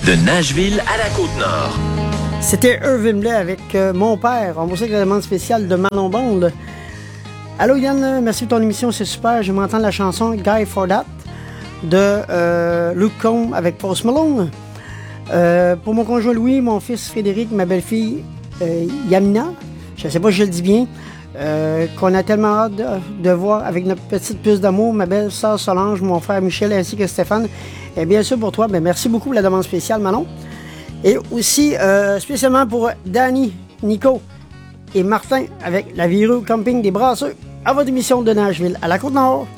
De Nashville à la Côte-Nord. C'était Irvin Blais avec Mon Père. On va voir la demande spéciale de Manon Bond. Allô Yann, merci de ton émission, c'est super. Je m'entends la chanson Guy for That de Luke Combs avec Post Malone. Pour mon conjoint Louis, mon fils Frédéric, ma belle-fille Yamina, je ne sais pas si je le dis bien, qu'on a tellement hâte de voir avec notre petite puce d'amour, ma belle-sœur Solange, mon frère Michel ainsi que Stéphane. Et bien sûr pour toi, merci beaucoup pour la demande spéciale Manon. Et aussi spécialement pour Danny, Nico et Martin avec la Virou Camping des Brasseux à votre émission de Nashville à la Côte-Nord.